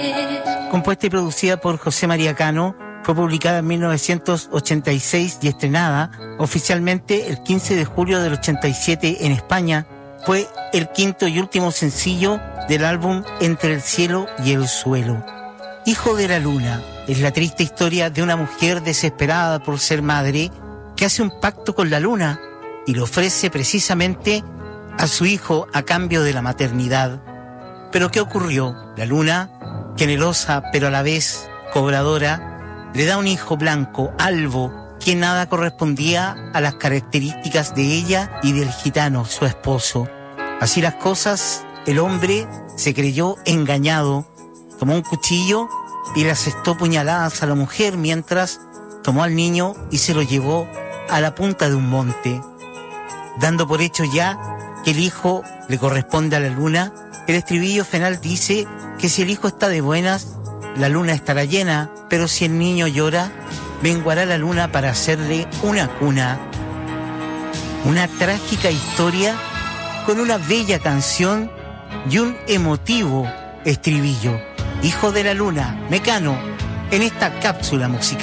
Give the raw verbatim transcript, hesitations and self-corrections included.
Compuesta y producida por José María Cano, fue publicada en mil novecientos ochenta y seis y estrenada oficialmente el quince de julio del ochenta y siete en España. Fue el quinto y último sencillo del álbum Entre el cielo y el suelo. Hijo de la luna es la triste historia de una mujer desesperada por ser madre que hace un pacto con la luna y le ofrece precisamente a su hijo a cambio de la maternidad. Pero ¿qué ocurrió? La luna, generosa pero a la vez cobradora, le da un hijo blanco, albo, que nada correspondía a las características de ella y del gitano, su esposo. Así las cosas, el hombre se creyó engañado, tomó un cuchillo y le asestó puñaladas a la mujer mientras tomó al niño y se lo llevó a la punta de un monte. Dando por hecho ya que el hijo le corresponde a la luna, el estribillo final dice que si el hijo está de buenas, la luna estará llena, pero si el niño llora, menguará la luna para hacerle una cuna. Una trágica historia con una bella canción y un emotivo estribillo. Hijo de la luna, Mecano, en esta cápsula musical.